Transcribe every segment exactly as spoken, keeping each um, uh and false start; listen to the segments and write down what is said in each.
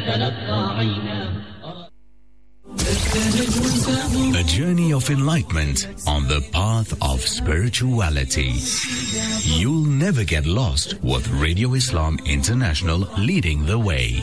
A journey of enlightenment on the path of spirituality. You'll never get lost with Radio Islam International leading the way.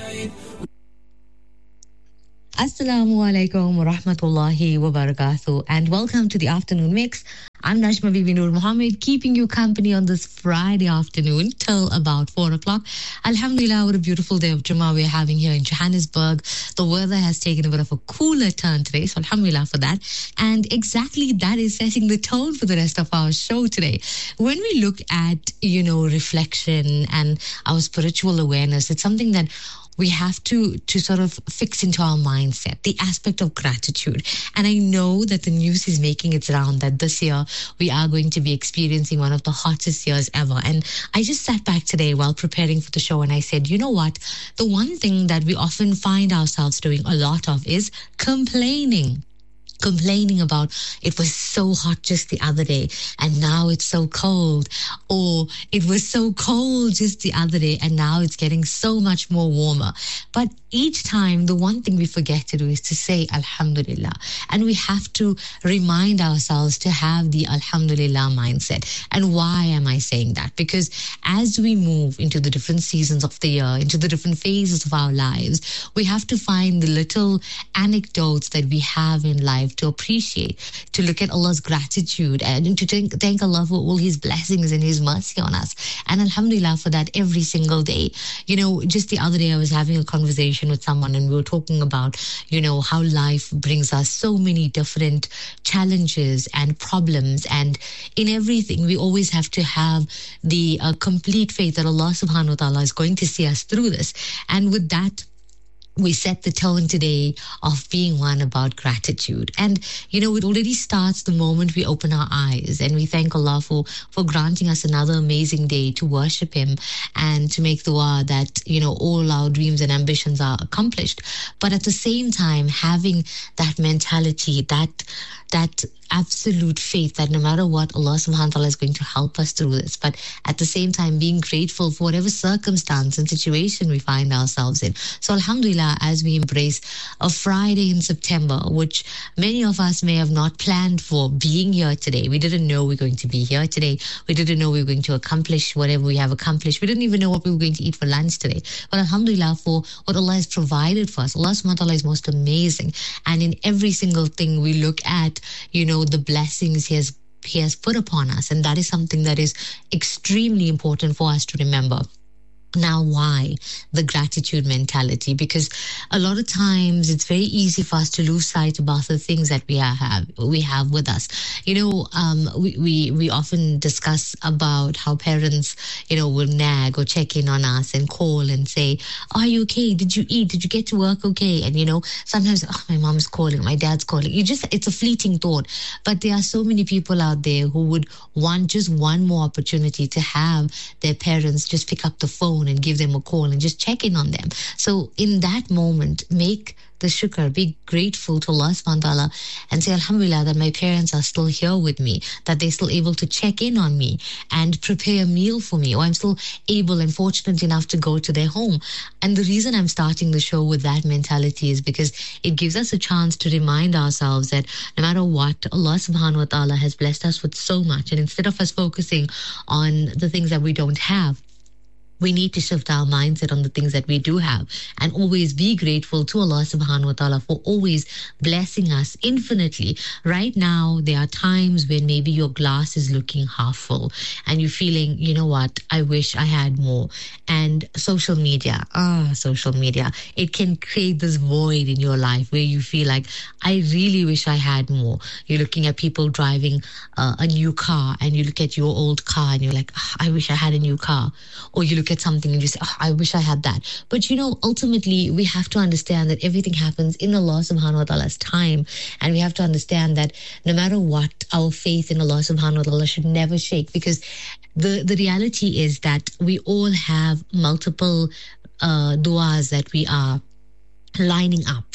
Assalamu alaikum wa rahmatullahi wa barakatuh, and welcome to the afternoon mix. I'm Najma Bibi Noor Mohammed, keeping you company on this Friday afternoon till about four o'clock. Alhamdulillah, what a beautiful day of Jummah we're having here in Johannesburg. The weather has taken a bit of a cooler turn today, so alhamdulillah for that. And exactly that is setting the tone for the rest of our show today. When we look at, you know, reflection and our spiritual awareness, it's something that we have to to sort of fix into our mindset, the aspect of gratitude. And I know that the news is making its round that this year we are going to be experiencing one of the hottest years ever. And I just sat back today while preparing for the show and I said, you know what? The one thing that we often find ourselves doing a lot of is complaining. Complaining about it was so hot just the other day and now it's so cold, or it was so cold just the other day and now it's getting so much more warmer. But each time, the one thing we forget to do is to say Alhamdulillah. And we have to remind ourselves to have the Alhamdulillah mindset. And why am I saying that? Because as we move into the different seasons of the year, into the different phases of our lives, we have to find the little anecdotes that we have in life to appreciate, to look at Allah's gratitude and to thank, thank Allah for all His blessings and His mercy on us. And Alhamdulillah for that every single day. You know, just the other day I was having a conversation with someone and we were talking about, you know, how life brings us so many different challenges and problems, and in everything we always have to have the uh, complete faith that Allah subhanahu wa ta'ala is going to see us through this. And with that, we set the tone today of being one about gratitude. And, you know, it already starts the moment we open our eyes and we thank Allah for, for granting us another amazing day to worship Him and to make dua that, you know, all our dreams and ambitions are accomplished. But at the same time, having that mentality, that that absolute faith that no matter what, Allah subhanahu wa ta'ala is going to help us through this. But at the same time, being grateful for whatever circumstance and situation we find ourselves in. So alhamdulillah, as we embrace a Friday in September, which many of us may have not planned for being here today. We didn't know we were going to be here today. We didn't know we were going to accomplish whatever we have accomplished. We didn't even know what we were going to eat for lunch today. But alhamdulillah for what Allah has provided for us. Allah subhanahu wa ta'ala is most amazing. And in every single thing we look at, you know, the blessings He has He has put upon us, and that is something that is extremely important for us to remember. Now, why the gratitude mentality? Because a lot of times it's very easy for us to lose sight about the things that we have we have with us. You know, um, we, we we often discuss about how parents, you know, will nag or check in on us and call and say, "Are you okay? Did you eat? Did you get to work okay?" And you know, sometimes oh, my mom's calling, my dad's calling. You just it's a fleeting thought, but there are so many people out there who would want just one more opportunity to have their parents just pick up the phone and give them a call and just check in on them. So in that moment, make the shukr, be grateful to Allah subhanahu wa ta'ala and say alhamdulillah that my parents are still here with me, that they're still able to check in on me and prepare a meal for me, or I'm still able and fortunate enough to go to their home. And the reason I'm starting the show with that mentality is because it gives us a chance to remind ourselves that no matter what, Allah subhanahu wa ta'ala has blessed us with so much, and instead of us focusing on the things that we don't have, we need to shift our mindset on the things that we do have and always be grateful to Allah subhanahu wa ta'ala for always blessing us infinitely. Right now, there are times when maybe your glass is looking half full and you're feeling, you know what, I wish I had more. And social media, ah, social media, it can create this void in your life where you feel like, I really wish I had more. You're looking at people driving uh, a new car and you look at your old car and you're like, oh, I wish I had a new car. Or you look at something and you say, oh, I wish I had that. But you know, ultimately, we have to understand that everything happens in Allah subhanahu wa ta'ala's time. And we have to understand that no matter what, our faith in Allah subhanahu wa ta'ala should never shake, because the, the reality is that we all have multiple uh, du'as that we are lining up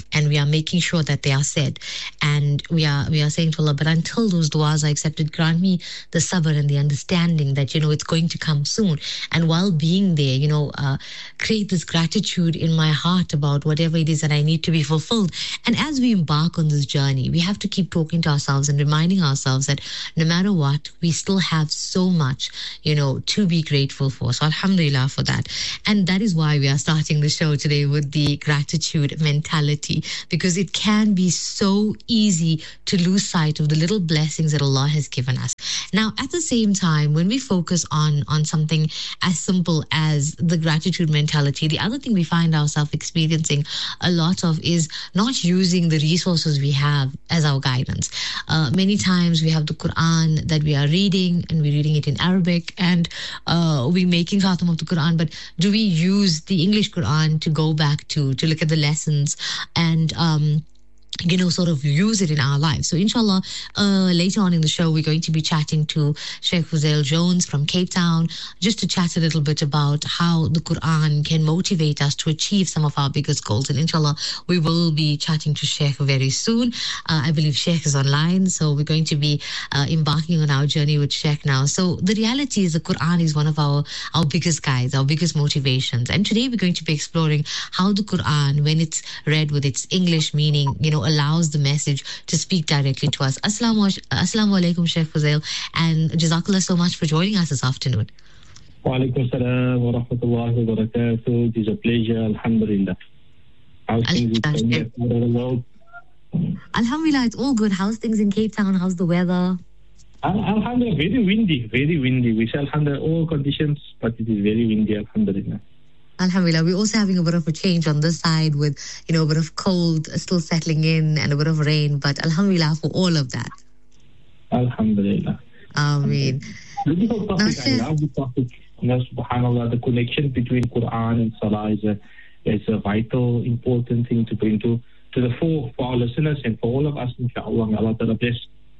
and we are making sure that they are said, and we are we are saying to Allah, but until those du'as are accepted, grant me the sabr and the understanding that, you know, it's going to come soon. And while being there, you know, uh, create this gratitude in my heart about whatever it is that I need to be fulfilled. And as we embark on this journey, we have to keep talking to ourselves and reminding ourselves that no matter what, we still have so much, you know, to be grateful for. So alhamdulillah for that. And that is why we are starting the show today with the gratitude mentality, because it can be so easy to lose sight of the little blessings that Allah has given us. Now, at the same time, when we focus on, on something as simple as the gratitude mentality, the other thing we find ourselves experiencing a lot of is not using the resources we have as our guidance. Uh, many times we have the Quran that we are reading, and we're reading it in Arabic, and uh, we're making khatam of the Quran, but do we use the English Quran to go back to, to look at the lessons and um, you know, sort of use it in our lives? So inshallah, uh, later on in the show, we're going to be chatting to Sheikh Fuzail Jones from Cape Town, just to chat a little bit about how the Quran can motivate us to achieve some of our biggest goals. And inshallah, we will be chatting to Sheikh very soon. Uh, I believe Sheikh is online, so we're going to be uh, embarking on our journey with Sheikh now. So the reality is the Quran is one of our, our biggest guides, our biggest motivations. And today we're going to be exploring how the Quran, when it's read with its English meaning, you know, allows the message to speak directly to us. Assalamu, assalamu alaikum, Sheikh Fuzail, and jazakallah so much for joining us this afternoon. Wa alaikum salam wa rahmatullahi wa barakatuh. It is a pleasure, alhamdulillah. How's things in the world? Alhamdulillah, it's all good. How's things in Cape Town? How's the weather? Alhamdulillah, very windy, very windy. We say alhamdulillah, all conditions, but it is very windy, alhamdulillah. Alhamdulillah. We're also having a bit of a change on this side with, you know, a bit of cold still settling in and a bit of rain, but alhamdulillah for all of that. Alhamdulillah. Ameen. Beautiful topic. I love the topic. You know, subhanAllah, the connection between Quran and Salah is a, is a vital, important thing to bring to, to the fore for our listeners and for all of us, inshaAllah. May Allah Ta'ala bless.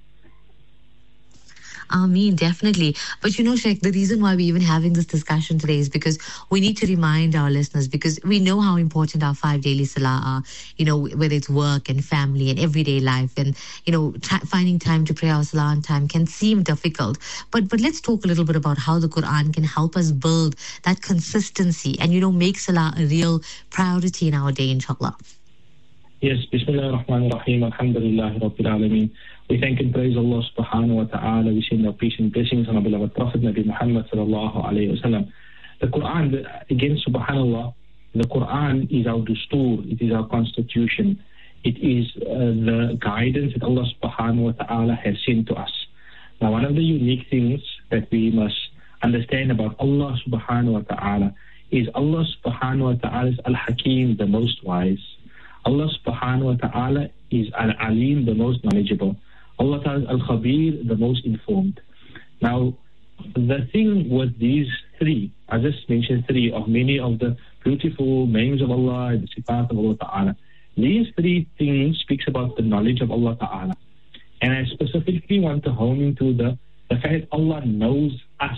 Ameen, definitely. But you know, Sheikh, the reason why we're even having this discussion today is because we need to remind our listeners, because we know how important our five daily salah are, you know, whether it's work and family and everyday life, and, you know, t- finding time to pray our salah on time can seem difficult. But but let's talk a little bit about how the Quran can help us build that consistency and, you know, make salah a real priority in our day, inshallah. Yes, Bismillah ar-Rahman ar-Rahim, Alhamdulillah Rabbil Alameen. We thank and praise Allah subhanahu wa ta'ala. We send our peace and blessings on our beloved Prophet Nabi Muhammad sallallahu alayhi wa sallam. The Quran, again, subhanallah, the Quran is our dustur, it is our constitution. It is uh, the guidance that Allah subhanahu wa ta'ala has sent to us. Now, one of the unique things that we must understand about Allah subhanahu wa ta'ala is Allah subhanahu wa ta'ala is Al-Hakim, the most wise. Allah subhanahu wa ta'ala is Al-Alim, the most knowledgeable. Allah Ta'ala is Al-Khabir, the most informed. Now, the thing with these three, I just mentioned three of many of the beautiful names of Allah and the sifat of Allah Ta'ala. These three things speaks about the knowledge of Allah Ta'ala. And I specifically want to hone into the, the fact that Allah knows us.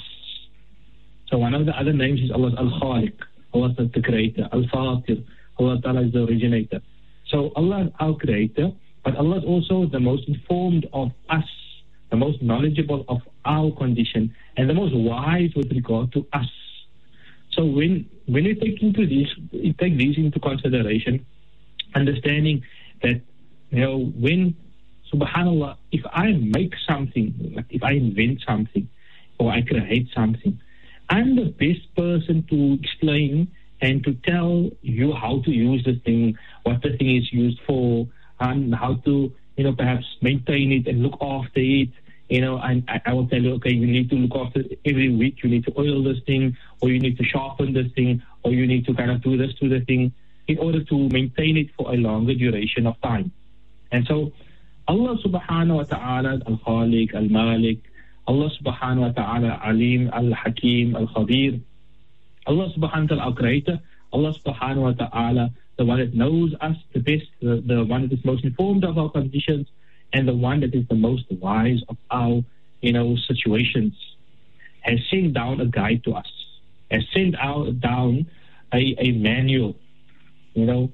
So one of the other names is Allah Al-Khaliq, Allah is the creator, Al-Fatir, Allah Ta'ala is the originator. So Allah is our creator, but Allah is also the most informed of us, the most knowledgeable of our condition, and the most wise with regard to us. So when when we take into these, we take these into consideration, understanding that, you know, when, subhanallah, if I make something, like if I invent something, or I create something, I'm the best person to explain and to tell you how to use the thing, what the thing is used for, and how to, you know, perhaps maintain it and look after it. You know, and I, I will tell you, okay, you need to look after it every week. You need to oil this thing, or you need to sharpen this thing, or you need to kind of do this to the thing in order to maintain it for a longer duration of time. And so Allah subhanahu wa ta'ala, Al-Khaliq, Al-Malik, Allah subhanahu wa ta'ala, Alim, Al-Hakim, Al-Khabir, Allah subhanahu wa ta'ala, our creator, Allah subhanahu wa ta'ala, the one that knows us the best, the, the one that is most informed of our conditions, and the one that is the most wise of our, you know, situations, has sent down a guide to us, has sent out down a, a manual, you know.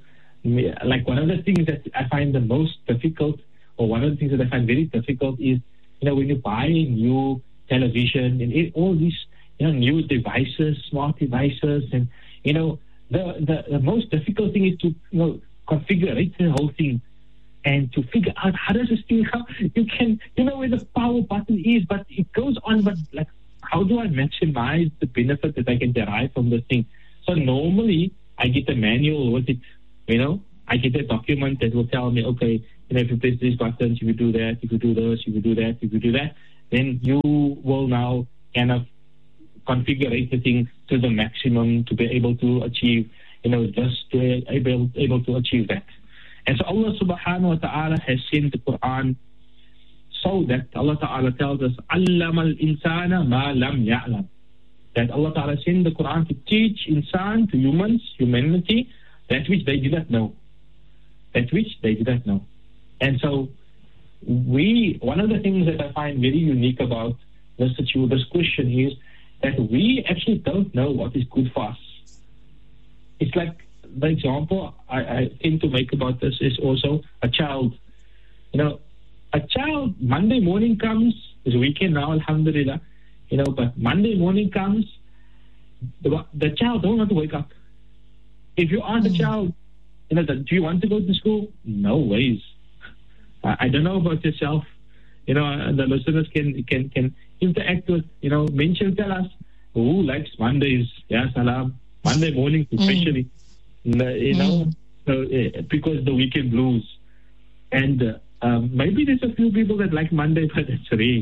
like one of the things that I find the most difficult, or one of the things that I find very difficult is, you know, when you buy a new television and it, all these, you know, new devices, smart devices, and, you know, the, the, the most difficult thing is to, you know, configure the whole thing and to figure out how does this thing, how you can, you know, where the power button is, but it goes on, but like, how do I maximize the benefit that I can derive from this thing? So normally I get a manual with it, you know, I get a document that will tell me, okay, you know, if you press these buttons, if you do that, if you do this, if you do that, if you do that, then you will now kind of configure the thing to the maximum to be able to achieve, you know, just to be able, able to achieve that. And so Allah subhanahu wa ta'ala has sent the Quran so that Allah ta'ala tells us, Allama al-insana ma lam ya'lam. That Allah ta'ala sent the Quran to teach insan, to humans, humanity, that which they did not know. That which they did not know. And so we, one of the things that I find very unique about this, this question is that we actually don't know what is good for us. It's like the example I, I tend to make about this is also a child. You know, a child, Monday morning comes, it's weekend now, alhamdulillah, you know, but Monday morning comes, the, the child don't want to wake up. If you ask the mm. child, you know, do you want to go to school? No ways. I, I don't know about yourself. You know, the listeners can can can interact with, you know, mention, tell us who likes Mondays, yeah, salam, Monday morning especially, mm. you know, mm. so, uh, because the weekend blues. And uh, um, maybe there's a few people that like Monday, but it's rare.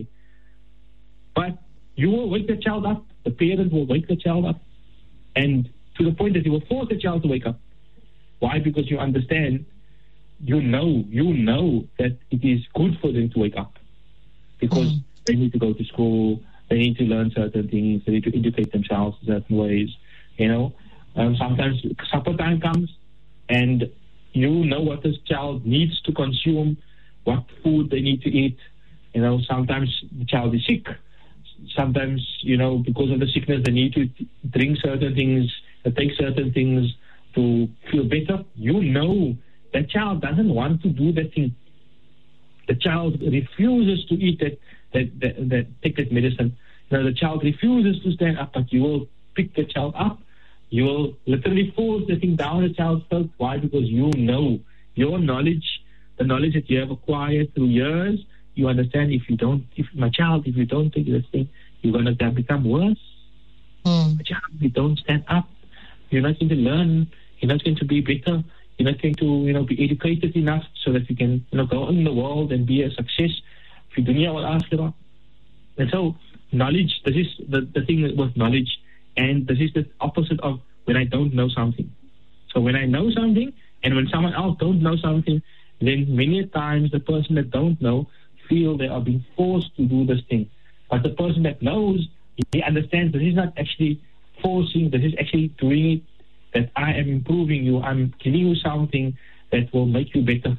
But you will wake the child up, the parent will wake the child up, and to the point that you will force the child to wake up. Why? Because you understand, you know, you know that it is good for them to wake up. Because mm. they need to go to school, they need to learn certain things, they need to educate themselves in certain ways, you know. Um, sometimes supper time comes, and you know what this child needs to consume, what food they need to eat. You know, sometimes the child is sick. Sometimes, you know, because of the sickness, they need to drink certain things, take certain things to feel better. You know, the child doesn't want to do that thing. The child refuses to eat that, that, that, that take that medicine. You know, the child refuses to stand up, but you will pick the child up. You will literally force the thing down the child's throat. Why? Because you know, your knowledge, the knowledge that you have acquired through years, you understand, if you don't, if my child, if you don't take this thing, you're going to become worse. Mm. My child, if you don't stand up, you're not going to learn, you're not going to be better, you're not going to, you know, be educated enough so that you can, you know, go in the world and be a success for dunya wal akhirah. And so, knowledge, this is the, the thing with knowledge, and this is the opposite of when I don't know something. So when I know something, and when someone else don't know something, then many times the person that don't know feel they are being forced to do this thing. But the person that knows, he understands that he's not actually forcing, that he's actually doing it, that I am improving you, I'm giving you something that will make you better.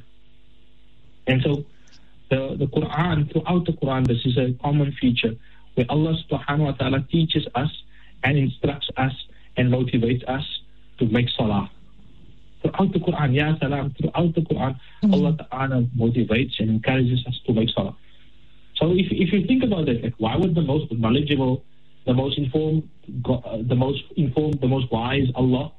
And so the, the Quran, throughout the Quran, this is a common feature where Allah subhanahu wa ta'ala teaches us and instructs us and motivates us to make salah. Throughout the Quran, ya salam, throughout the Quran, mm-hmm. Allah Ta'ala motivates and encourages us to make salah. So if if you think about it, like, why would the most knowledgeable, the most informed, the most informed, the most wise Allah,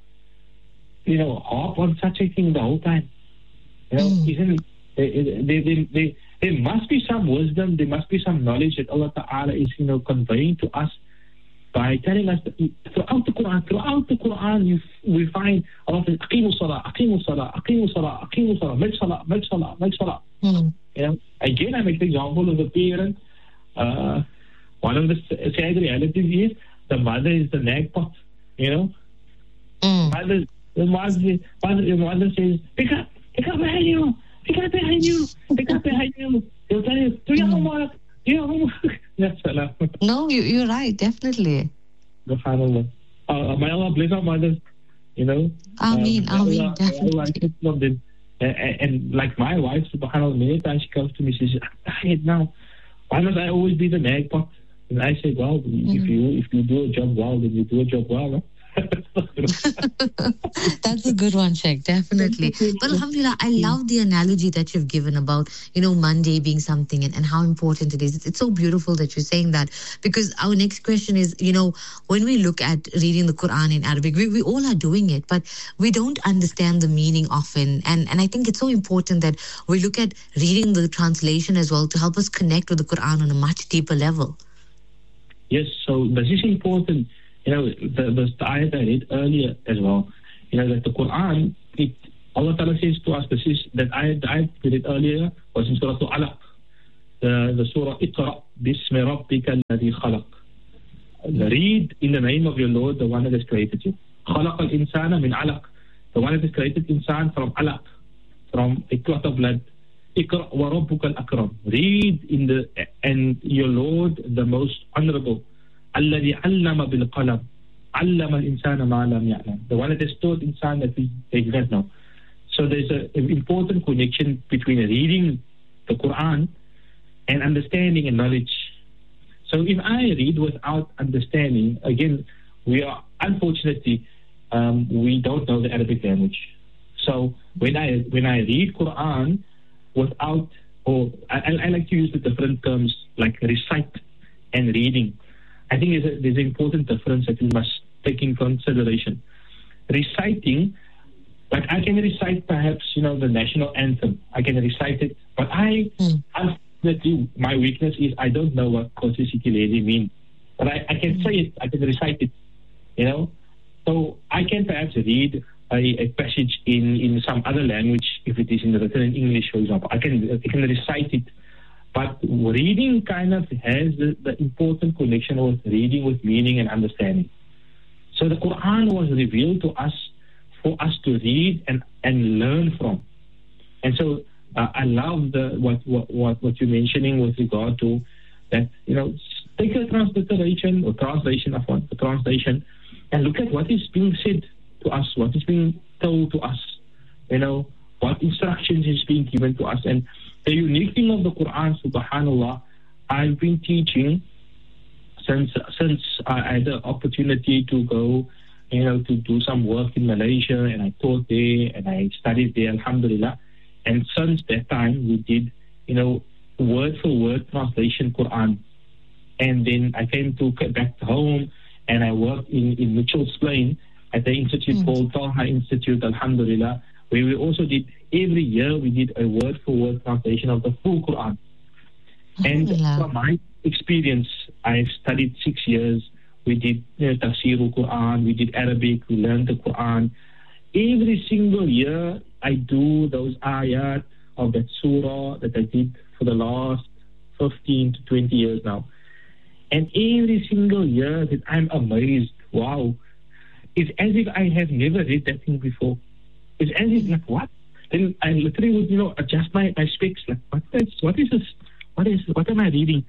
you know, harp on such a thing the whole time? You know, mm. isn't they, they, they, they, there must be some wisdom, there must be some knowledge that Allah Ta'ala is, you know, conveying to us by telling us that throughout the Quran, throughout the Quran, you, we find Allah says, Aqimu salah, Aqimu salah, Aqimu salah, Aqimu salah, make salah, make salah, make salah. Mm. You know, again, I make the example of the parent. Uh, one of the sad realities is the mother is the nag pot, you know. Mm. Mother, the mother, mother, the mother says, pick up, pick up behind you, pick up behind you, pick up behind you. They'll tell you, do your homework, do your homework. Yes, salam. No, you, you're right, definitely. SubhanAllah. Uh, may Allah bless our mothers, you know. Ameen, uh, Ameen, Allah, definitely. Allah, and, and, and like my wife, subhanAllah, many times she comes to me, she says, Ahmed, now, why must I always be the nag pot? And I say, well, mm-hmm. if you if you do a job well, then you do a job well. Huh? That's a good one, Sheikh, definitely. But alhamdulillah, I love the analogy that you've given about, you know, Monday being something and, and how important it is. It's, it's so beautiful that you're saying that, because our next question is, you know, when we look at reading the Quran in Arabic, we, we all are doing it, but we don't understand the meaning often. And, and I think it's so important that we look at reading the translation as well to help us connect with the Quran on a much deeper level. Yes, so this is important. You know, the, the, the ayat I read earlier as well, you know, that the Quran, it, Allah Ta'ala says to us, this is, that ayat, the ayat we read earlier was in Surah Al-Alaq, the, the Surah Iqra, Bismi Rabbika alladhi khalaq. Read in the name of your Lord, the one that has created you. Khalaq al-insana min alaq, the one that has created insan from alaq, from a clot of blood. Iqra wa rabbuka al-akram. Read in the, and your Lord, the most honorable. الذي علم بالقلم علم الإنسان ما لم يعلم, the one that has taught insan that we did not know. So there's a, an important connection between reading the Quran and understanding and knowledge. So if I read without understanding, again, we are unfortunately um, we don't know the Arabic language. So when I when I read Quran without, or I, I like to use the different terms like recite and reading. I think there's, a, there's an important difference that we must take in consideration. Reciting, like I can recite perhaps, you know, the national anthem. I can recite it, but I, mm. unfortunately, my weakness is I don't know what Khosi Sikeledi means. But I, I can say it, I can recite it, you know. So I can perhaps read a, a passage in, in some other language, if it is in written in English, for example. I can, I can recite it. But reading kind of has the, the important connection with reading with meaning and understanding. So the Quran was revealed to us for us to read and, and learn from. And so uh, I love the what, what, what, what you're mentioning with regard to that, you know, take a transliteration or translation of one, a translation, and look at what is being said to us, what is being told to us, you know, what instructions is being given to us. And the unique thing of the Quran, subhanAllah, I've been teaching since since I had the opportunity to go, you know, to do some work in Malaysia, and I taught there and I studied there, alhamdulillah. And since that time, we did, you know, word for word translation Quran. And then I came to back home and I worked in, in Mitchell's Plain at the institute mm. called Talha Institute, alhamdulillah, where we also did, every year we did a word-for-word translation of the full Quran. And from my experience, I've studied six years. We did you know, Tafsir al-Quran, we did Arabic, we learned the Quran. Every single year, I do those ayat of that surah that I did for the last fifteen to twenty years now. And every single year that I'm amazed, wow, it's as if I have never read that thing before. It's as if, like, what? Then I literally would, you know, adjust my, my specs. Like, what is, what is this? What is, what am I reading?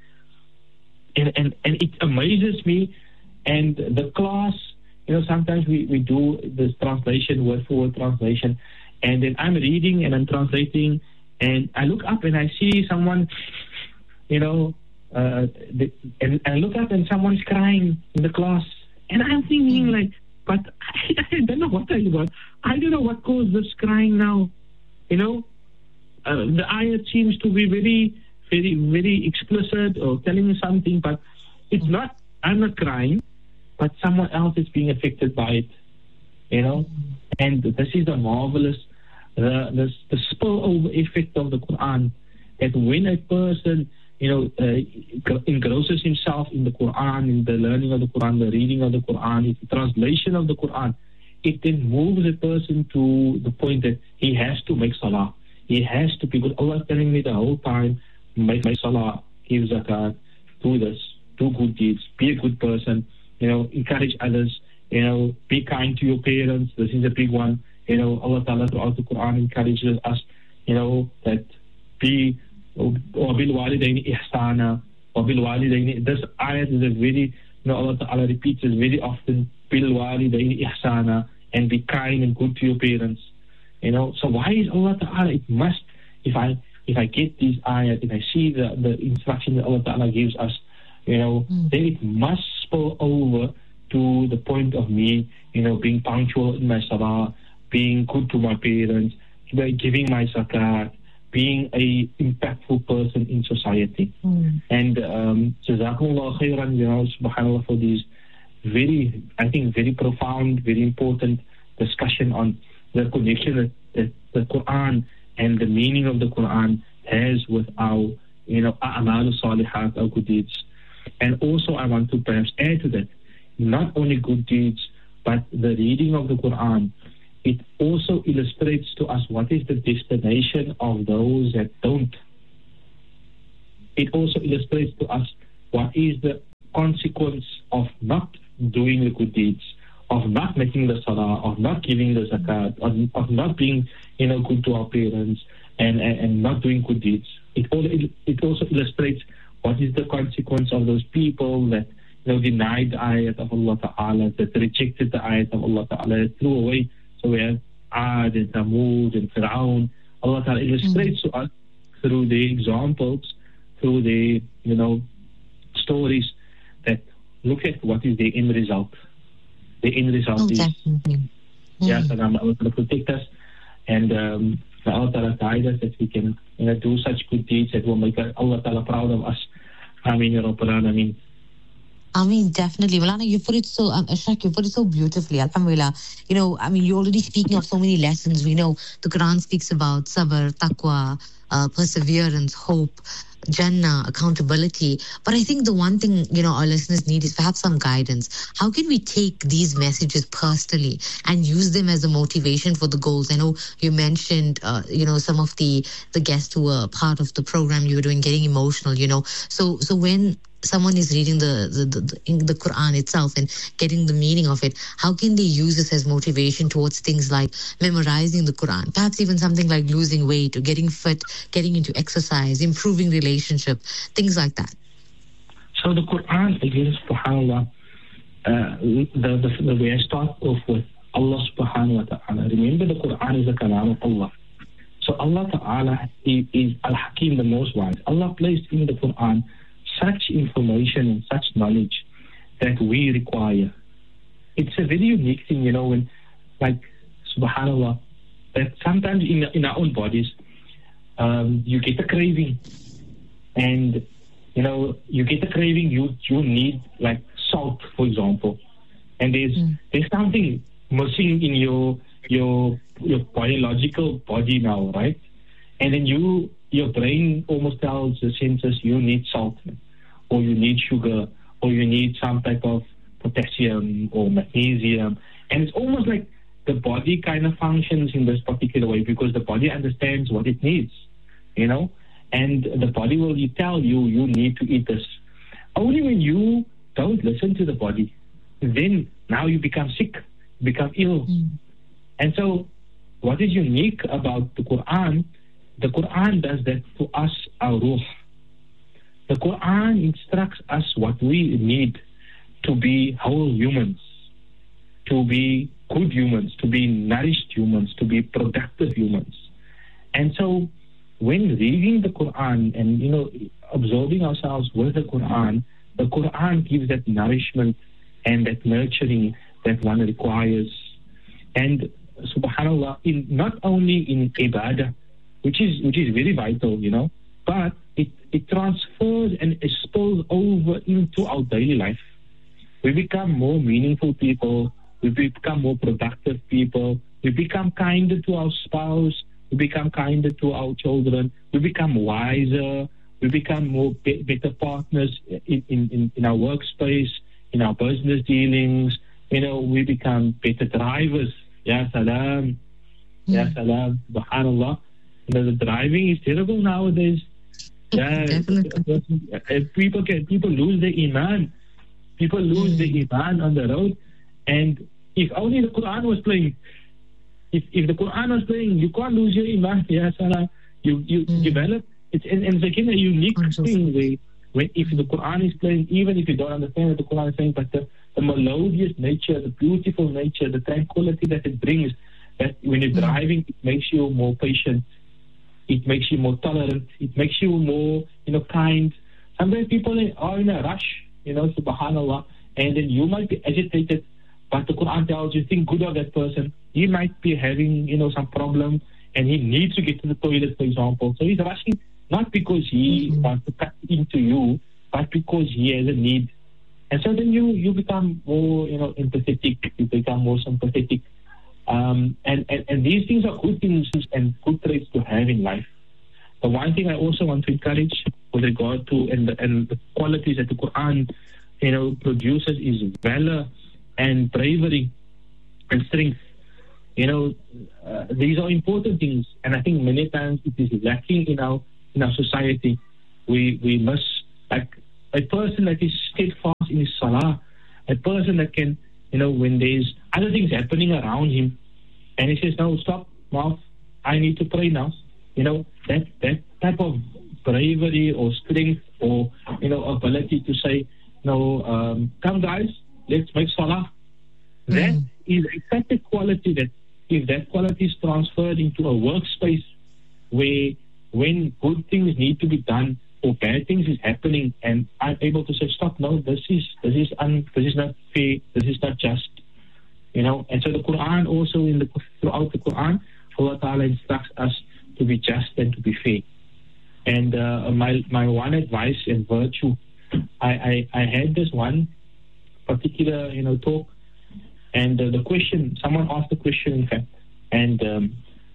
And, and, and it amazes me. And the class, you know, sometimes we, we do this translation, word for word translation. And then I'm reading and I'm translating. And I look up and I see someone, you know, uh, the, and I look up and someone's crying in the class. And I'm thinking, like, but I, I don't know what I got. I don't know what caused this crying now. You know, uh, the ayat seems to be very, very, very explicit or telling me something, but it's not, I'm not crying, but someone else is being affected by it. You know, and this is the marvelous, uh, this, the spillover effect of the Quran, that when a person, you know, uh, engrosses himself in the Quran, in the learning of the Quran, the reading of the Quran, the translation of the Quran, it then moves a person to the point that he has to make salah. He has to be good. Allah is telling me the whole time, make, make salah, give zakat, do this, do good deeds, be a good person, you know, encourage others, you know, be kind to your parents. This is a big one. You know, Allah Ta'ala throughout the Quran encourages us, you know, that be وَبِالْوَالِدَيْنِ إِحْسَانًا وَبِالْوَالِدَيْنِ. This ayat is a very, you know, Allah Ta'ala repeats it very often, بِالْوَالِدَيْنِ إِحْسَانًا, and be kind and good to your parents. You know, so why is Allah Ta'ala, it must, if I if I get these ayat, if I see the, the instruction that Allah Ta'ala gives us, you know, mm. then it must spill over to the point of me, you know, being punctual in my salah, being good to my parents, giving my zakat, being a impactful person in society. Mm. And um, Jazakumullah khairan, you know, subhanAllah, for these very, I think, very profound, very important discussion on the connection that the Quran and the meaning of the Quran has with our, you know, a'mal salihat, our good deeds. And also I want to perhaps add to that, not only good deeds, but the reading of the Quran, it also illustrates to us what is the destination of those that don't. It also illustrates to us what is the consequence of not doing the good deeds, of not making the salah, of not giving the zakat, of, of not being, you know, good to our parents, and, and, and not doing good deeds. It also, it also illustrates what is the consequence of those people that, you know, denied the ayat of Allah Ta'ala, that rejected the ayat of Allah Ta'ala, that threw away. So we have Ad and Thamud and Fir'aun. Allah Ta'ala illustrates mm-hmm. to us through the examples, through the, you know, stories, that look at what is the end result. The end result oh, is, mm-hmm. yeah, so Allah Ta'ala protect us, and um, Allah Ta'ala guide us that we can, you know, do such good deeds that will make Allah Ta'ala proud of us. Ameen Ya Rabbal Alameen. I mean, definitely. Malana, you put it so, um, Ashrak, you put it so beautifully. Alhamdulillah. You know, I mean, you're already speaking of so many lessons. We know the Quran speaks about sabr, taqwa, uh, perseverance, hope, Jannah, accountability. But I think the one thing, you know, our listeners need is perhaps some guidance. How can we take these messages personally and use them as a motivation for the goals? I know you mentioned, uh, you know, some of the, the guests who were part of the program you were doing, getting emotional, you know. So, so when someone is reading the, the, the, the, the Quran itself and getting the meaning of it, how can they use this as motivation towards things like memorizing the Quran, perhaps even something like losing weight or getting fit, getting into exercise, improving relationship, things like that? So the Quran, again, subhanAllah, uh, the, the, the way I start off with Allah subhanahu wa ta'ala. Remember, the Quran is a kalam of Allah. So Allah ta'ala is, is Al-Hakim, the most wise. Allah placed in the Quran such information and such knowledge that we require. It's a very unique thing, you know, when, like, subhanAllah, that sometimes in, in our own bodies, um, you get a craving. And, you know, you get a craving, you you need, like, salt, for example. And there's mm. there's something missing in your your your biological body now, right? And then you your brain almost tells the senses you need salt, or you need sugar, or you need some type of potassium or magnesium. And it's almost like the body kind of functions in this particular way because the body understands what it needs, you know? And the body will tell you, you need to eat this. Only when you don't listen to the body, then now you become sick, become ill. Mm. And so what is unique about the Quran, the Quran does that to us, our ruh. The Quran instructs us what we need to be whole humans, to be good humans, to be nourished humans, to be productive humans. And so when reading the Quran and, you know, absorbing ourselves with the Quran, the Quran gives that nourishment and that nurturing that one requires. And subhanAllah, in not only in ibadah, which is which is very vital, you know, but it, it transfers and it spills over into our daily life. We become more meaningful people, we become more productive people, we become kinder to our spouse, we become kinder to our children, we become wiser, we become more be- better partners in, in, in our workspace, in our business dealings, you know, we become better drivers. Ya salam, ya salam, subhanallah. You know, the driving is terrible nowadays. Yeah, people can people lose their iman. People lose mm. their iman on the road. And if only the Quran was playing, if if the Quran was playing, you can't lose your iman. Ya salam. You you mm. develop. It's and, and it's again a unique thing where, when if the Quran is playing, even if you don't understand what the Quran is saying, but the, the melodious nature, the beautiful nature, the tranquility that it brings, that when you're driving, it makes you more patient, it makes you more tolerant, it makes you more, you know, kind. Sometimes people are in a rush, you know, subhanAllah, and then you might be agitated, but the Quran tells you, think good of that person. He might be having, you know, some problem, and he needs to get to the toilet, for example. So he's rushing, not because he mm-hmm. wants to cut into you, but because he has a need. And so then you, you become more, you know, empathetic, you become more sympathetic. Um, and, and, and these things are good things and good traits to have in life. The one thing I also want to encourage with regard to and the, and the qualities that the Quran, you know, produces is valor and bravery and strength. You know, uh, these are important things, and I think many times it is lacking in our in our society. We we must, like a person that is steadfast in his salah, a person that can, you know, when there's other things happening around him, and he says, "No, stop, mouth, I need to pray now." You know, that that type of bravery or strength or, you know, ability to say, "No, um, come guys, let's make salah." Mm. That is exactly a quality that, if that quality is transferred into a workspace where when good things need to be done or bad things is happening, and I'm able to say, "Stop, no, this is this is un, this is not fair, this is not just," you know. And so the Quran also, in the throughout the Quran, Allah Ta'ala instructs us to be just and to be fair. And uh, my my one advice and virtue, I, I, I had this one particular, you know, talk, and uh, the question, someone asked the question, in fact, and um,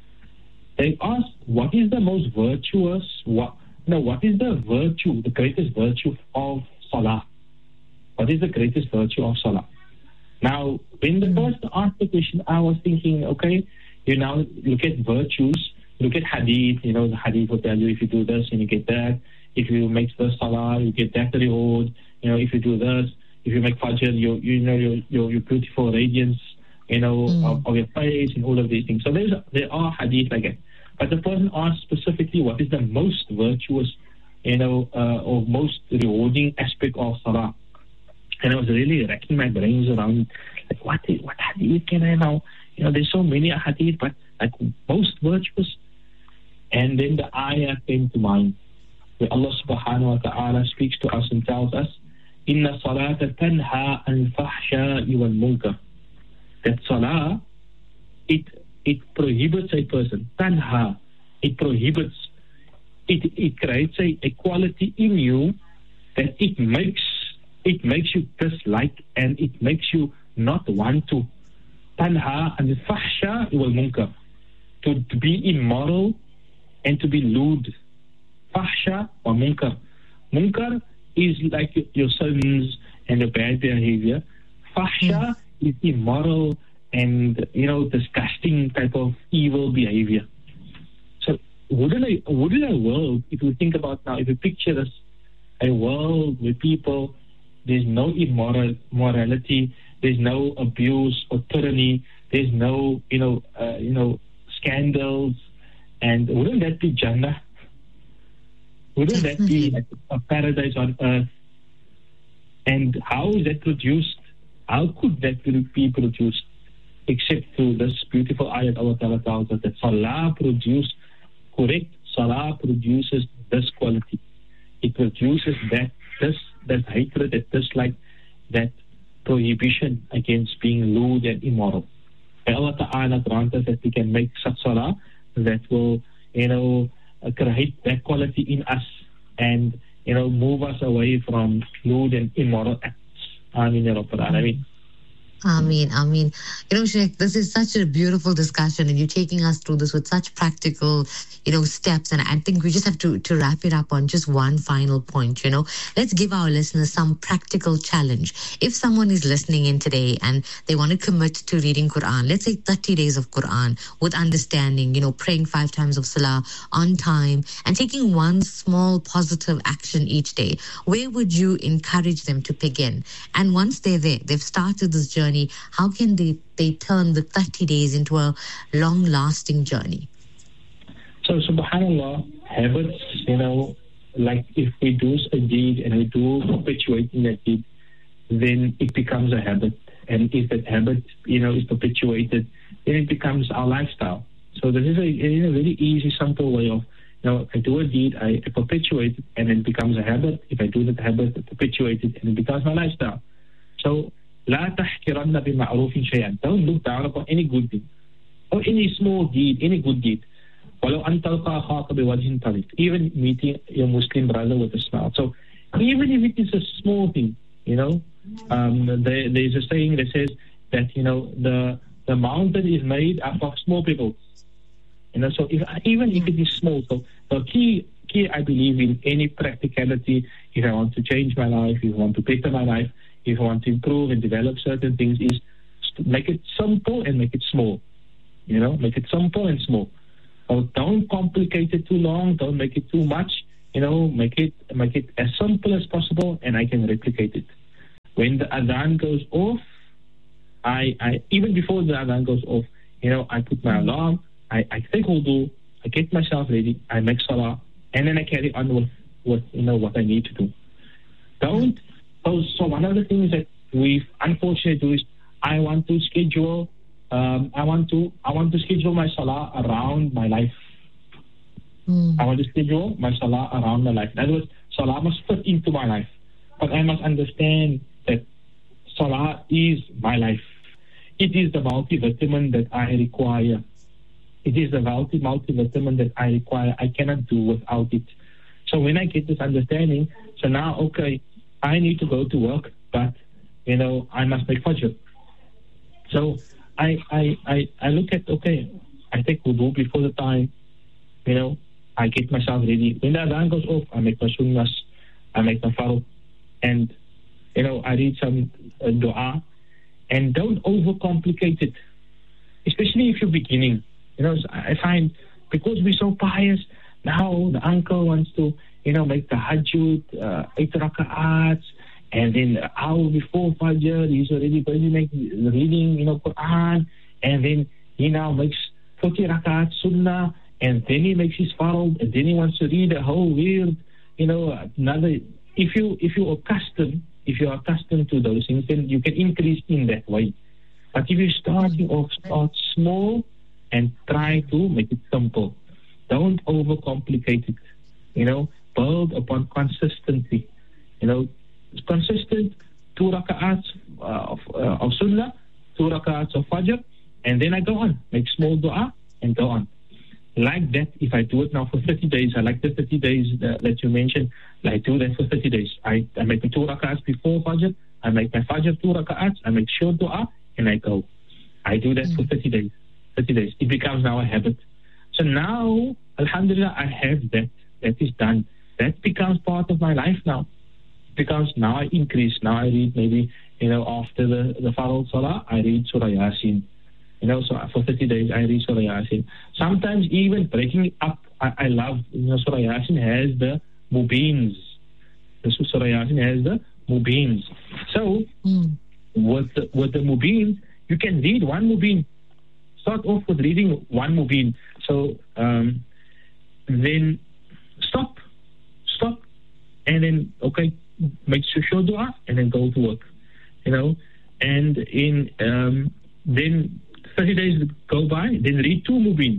they asked, what is the most virtuous, what, no, what is the virtue, the greatest virtue of salah? What is the greatest virtue of salah? Now, when the person asked the question, I was thinking, okay, you now look at virtues, look at hadith, you know, the hadith will tell you if you do this and you get that. If you make the salah, you get that reward. You know, if you do this, if you make fajr, you you know your your, your beautiful radiance, you know, mm. of, of your face and all of these things. So there's there are hadith like that. But the person asked specifically, what is the most virtuous, you know, uh, or most rewarding aspect of salah? And I was really racking my brains around, like, what is, what hadith can I now? You know, there's so many hadith, but like most virtuous. And then the ayah came to mind, where Allah subhanahu wa ta'ala speaks to us and tells us, Inna salata tanha an fahsha'i wal munkar. That salah, it it prohibits a person. Tanha, it prohibits. It it creates a, a quality in you that it makes it makes you dislike and it makes you not want to. Tanha an fahsha'i wal munkar. To, to be immoral and to be lewd. Fahsha or munkar. Munkar is like your sins and your bad behavior. Fahsha mm. is immoral and, you know, disgusting type of evil behavior. So wouldn't a, wouldn't a world, if you think about now, if you picture this, a world where people, there's no immoral morality, there's no abuse or tyranny, there's no, you know, uh, you know, scandals, and wouldn't that be Jannah? Wouldn't that be like a paradise on earth? And how is that produced? How could that be produced except through this beautiful ayat Allah Ta'ala tells us that salah produces, correct, salah produces this quality. It produces that, this, that hatred, that dislike, that prohibition against being lewd and immoral. And Allah Ta'ala grant us that we can make such salah that will, you know, create that quality in us and, you know, move us away from lewd and immoral acts. Ameen ya Rabbal Alameen. Ameen, Ameen. You know, Sheikh, this is such a beautiful discussion, and you're taking us through this with such practical, you know, steps. And I think we just have to, to wrap it up on just one final point, you know. Let's give our listeners some practical challenge. If someone is listening in today and they want to commit to reading Quran, let's say thirty days of Quran with understanding, you know, praying five times of Salah on time and taking one small positive action each day, where would you encourage them to begin? And once they're there, they've started this journey, how can they, they turn the thirty days into a long-lasting journey? So, subhanAllah, habits, you know, like if we do a deed and we do perpetuating that deed, then it becomes a habit. And if that habit, you know, is perpetuated, then it becomes our lifestyle. So this is a, a very easy, simple way of, you know, I do a deed, I, I perpetuate it, and it becomes a habit. If I do that habit, I perpetuate it, and it becomes my lifestyle. So, لا تحقرن بمعروف شيئا. Don't look down upon any good deed or any small deed, any good deed. ولو أن تلقى أخاك بوجه طليق. Even meeting your Muslim brother with a smile. So, even if it is a small thing, you know, um, there, there is a saying that says that, you know, the the mountain is made up of small people. You know, so if, even if it is small, so the key, key, I believe, in any practicality, if I want to change my life, if I want to better my life, if I want to improve and develop certain things, is to make it simple and make it small. You know, make it simple and small. So don't complicate it too long. Don't make it too much. You know, make it make it as simple as possible, and I can replicate it. When the adhan goes off, I, I even before the adhan goes off, you know, I put my alarm, I, I take wudu, I get myself ready, I make salah, and then I carry on with, with you know what I need to do. Don't. So, so one of the things that we unfortunately do is I want to schedule. Um, I want to I want to schedule my salah around my life. Mm. I want to schedule my salah around my life. In other words, salah must fit into my life. But I must understand that salah is my life. It is the multivitamin that I require. It is the multi multivitamin that I require. I cannot do without it. So when I get this understanding, so now, okay, I need to go to work, but, you know, I must make fajr. So I, I, I, I look at, okay, I take wudu before the time, you know, I get myself ready. When the adhan goes off, I make my sunnahs, I make my farad, and, you know, I read some uh, dua, and don't overcomplicate it, especially if you're beginning. You know, I find, because we're so pious, now the uncle wants to, you know, make the tahajjud, uh, eight raka'ats, and then an hour before Fajr, he's already going to make reading, you know, Quran, and then he now makes forty raka'ats sunnah, and then he makes his farad, and then he wants to read a whole weird, you know, another. If you if you're accustomed, if you're accustomed to those things, then you can increase in that way. But if you're starting off, start small and try to make it simple. Don't overcomplicate it. You know, build upon consistency. You know, consistent two raka'ats uh, of, uh, of sunnah, two raka'ats of fajr, and then I go on, make small dua and go on. Like that, if I do it now for thirty days, I like the thirty days that, that you mentioned, I do that for thirty days. I, I make my two rak'ats before Fajr, I make my Fajr two rak'ats, I make short dua, and I go. I do that mm. for thirty days. thirty days. It becomes now a habit. So now, alhamdulillah, I have that. That is done. That becomes part of my life now. Because now I increase. Now I read maybe, you know, after the, the Farad Salah, I read Surah Yasin. You know, so for thirty days, I read Surah Yasin. Sometimes even breaking it up, I, I love, you know, Surah Yasin has the Mubeens. The Surah Yasin has the Mubeens. So, mm. with, the, with the Mubeens, you can read one Mubeen. Start off with reading one Mubeen. So, um, then stop. Stop. And then, okay, make sure dua, and then go to work. You know, and in, um, then, thirty days go by, then read two Mubeens,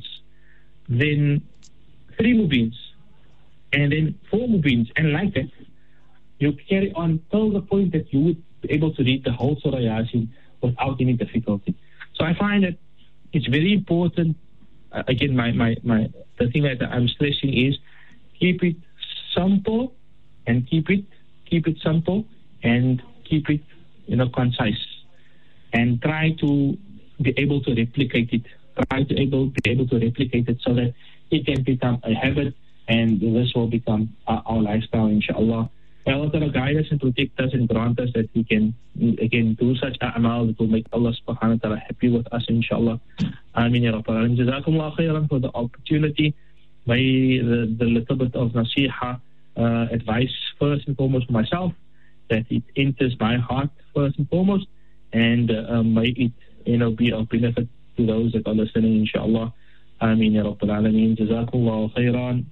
then three Mubeens, and then four Mubeens, and like that, you carry on till the point that you would be able to read the whole Surah Yasin without any difficulty. So I find that it's very important, uh, again, my, my, my, the thing that I'm stressing is keep it simple and keep it, keep it simple and keep it, you know, concise, and try to be able to replicate it. Try to able be able to replicate it so that it can become a habit, and this will become our, our lifestyle, inshallah. May Allah Ta'ala guide us and protect us and grant us that we can again do such a'mal that will make Allah Subhanahu wa Ta'ala happy with us, inshallah. Ameen ya Rabbal Alamin. Jazakumullah khairan for the opportunity. May the, the little bit of nasiha, uh, advice first and foremost for myself, that it enters my heart first and foremost, and uh, may it, you know, be of benefit to those that are listening, inshallah. Ameen ya Rabbal Alamin. Jazakumullah khairan.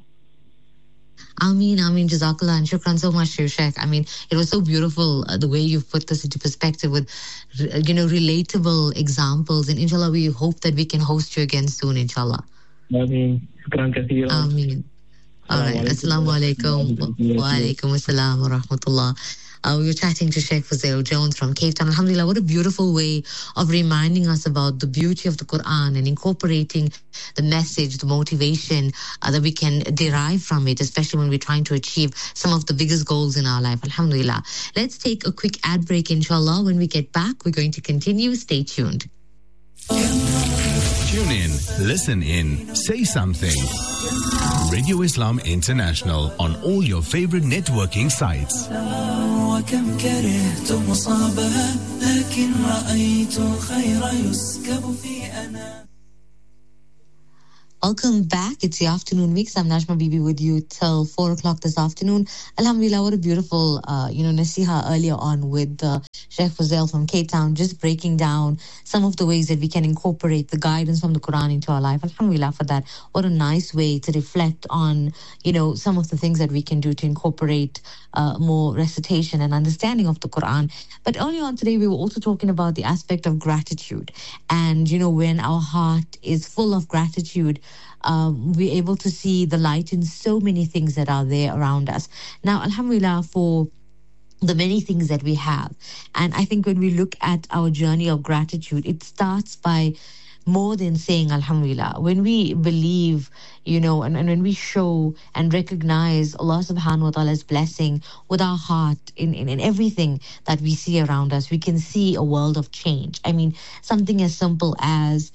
Ameen, Ameen, Jazakallah, and shukran so much, Sheikh. I mean, it was so beautiful uh, the way you've put this into perspective with, you know, relatable examples. And inshallah, we hope that we can host you again soon, inshallah. Ameen. Shukran kathiran. Ameen. All right. Assalamu alaikum. Wa alaikum assalam wa rahmatullah. Uh, we were chatting to Sheikh Fuzail Jones from Cape Town. Alhamdulillah, what a beautiful way of reminding us about the beauty of the Quran and incorporating the message, the motivation uh, that we can derive from it, especially when we're trying to achieve some of the biggest goals in our life. Alhamdulillah. Let's take a quick ad break, inshallah. When we get back, we're going to continue. Stay tuned. Tune in, listen in, say something. Radio Islam International on all your favorite networking sites. Welcome back. It's the afternoon mix. I'm Najma Bibi with you till four o'clock this afternoon. Alhamdulillah, what a beautiful, uh, you know, nasiha earlier on with uh, Sheikh Fuzail from Cape Town, just breaking down some of the ways that we can incorporate the guidance from the Quran into our life. Alhamdulillah for that. What a nice way to reflect on, you know, some of the things that we can do to incorporate uh, more recitation and understanding of the Quran. But earlier on today, we were also talking about the aspect of gratitude. And, you know, when our heart is full of gratitude, Um, we're able to see the light in so many things that are there around us. Now, alhamdulillah, for the many things that we have. And I think when we look at our journey of gratitude, it starts by more than saying alhamdulillah. When we believe, you know, and, and when we show and recognize Allah subhanahu wa ta'ala's blessing with our heart in, in, in everything that we see around us, we can see a world of change. I mean, something as simple as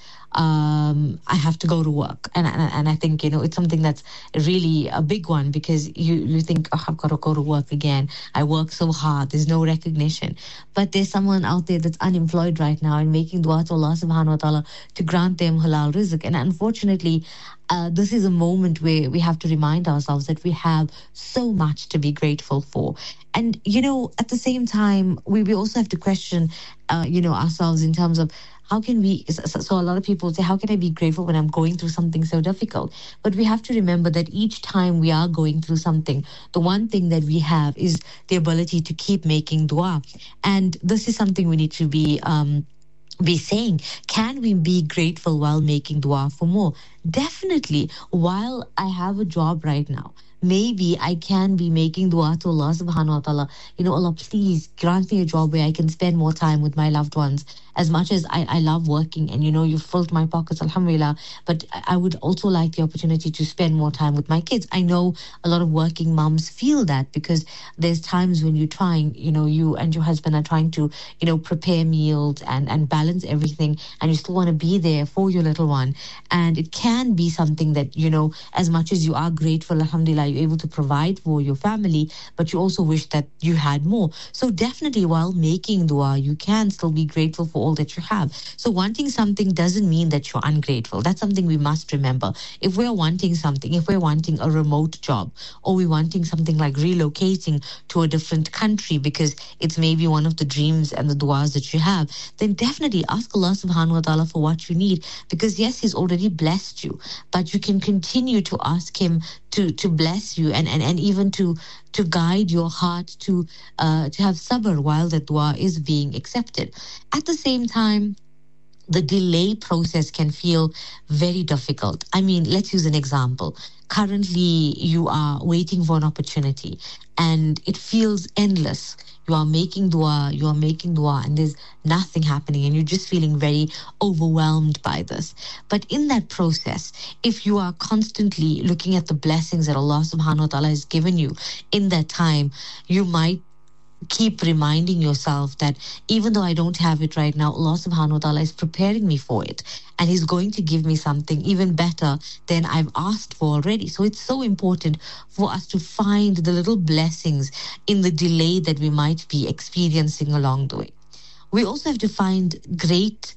um, I have to go to work. And, and and I think, you know, it's something that's really a big one because you, you think, oh, I've got to go to work again. I work so hard. There's no recognition. But there's someone out there that's unemployed right now and making dua to Allah subhanahu wa ta'ala to grant them halal rizq. And unfortunately, uh, this is a moment where we have to remind ourselves that we have so much to be grateful for. And, you know, at the same time, we, we also have to question, uh, you know, ourselves in terms of how can we, so, so a lot of people say, how can I be grateful when I'm going through something so difficult? But we have to remember that each time we are going through something, the one thing that we have is the ability to keep making dua. And this is something we need to be um, be saying. Can we be grateful while making dua for more? Definitely. While I have a job right now, maybe I can be making dua to Allah subhanahu wa ta'ala. You know, Allah, please grant me a job where I can spend more time with my loved ones. As much as I, I love working and, you know, you've filled my pockets, alhamdulillah, but I would also like the opportunity to spend more time with my kids. I know a lot of working moms feel that because there's times when you're trying, you know, you and your husband are trying to, you know, prepare meals and, and balance everything, and you still want to be there for your little one. And it can be something that, you know, as much as you are grateful, alhamdulillah, you're able to provide for your family, but you also wish that you had more. So definitely while making dua, you can still be grateful for all that you have. So wanting something doesn't mean that you're ungrateful. That's something we must remember. If we're wanting something, if we're wanting a remote job, or we're wanting something like relocating to a different country because it's maybe one of the dreams and the duas that you have, then definitely ask Allah subhanahu wa ta'ala for what you need, because yes, He's already blessed you, but you can continue to ask Him to to bless you and and, and even to to guide your heart to uh, to have sabr while the dua is being accepted. At the same time, the delay process can feel very difficult. I mean, let's use an example. Currently, you are waiting for an opportunity and it feels endless. You are making dua, you are making dua, and there's nothing happening, and you're just feeling very overwhelmed by this. But in that process, if you are constantly looking at the blessings that Allah subhanahu wa ta'ala has given you in that time, you might keep reminding yourself that even though I don't have it right now, Allah subhanahu wa ta'ala is preparing me for it. And He's going to give me something even better than I've asked for already. So it's so important for us to find the little blessings in the delay that we might be experiencing along the way. We also have to find great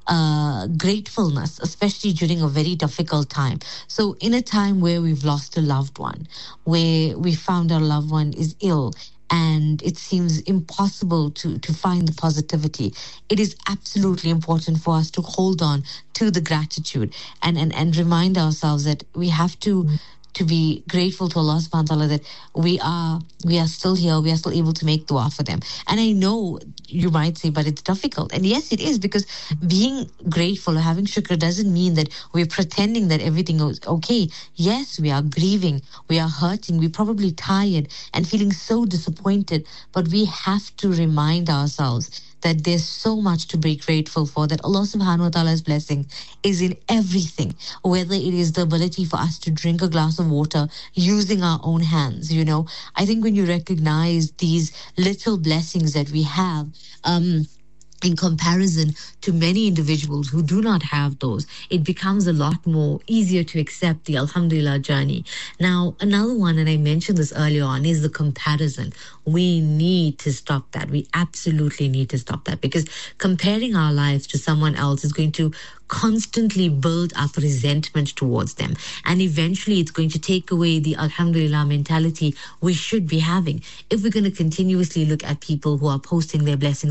Uh, gratefulness, especially during a very difficult time. So in a time where we've lost a loved one, where we found our loved one is ill, and it seems impossible to, to find the positivity, it is absolutely important for us to hold on to the gratitude and, and, and remind ourselves that we have to to be grateful to Allah subhanahu wa ta'ala that we are we are still here, we are still able to make dua for them. And I know you might say, but it's difficult. And yes, it is, because being grateful or having shukr doesn't mean that we're pretending that everything is okay. Yes, we are grieving, we are hurting, we're probably tired and feeling so disappointed, but we have to remind ourselves that there's so much to be grateful for, that Allah subhanahu wa ta'ala's blessing is in everything, whether it is the ability for us to drink a glass of water using our own hands. You know, I think when you recognize these little blessings that we have, um, in comparison to many individuals who do not have those, it becomes a lot more easier to accept the Alhamdulillah journey. Now, another one, and I mentioned this earlier on, is the comparison. We need to stop that. We absolutely need to stop that, because comparing our lives to someone else is going to constantly build up resentment towards them. And eventually it's going to take away the Alhamdulillah mentality we should be having. If we're going to continuously look at people who are posting their blessings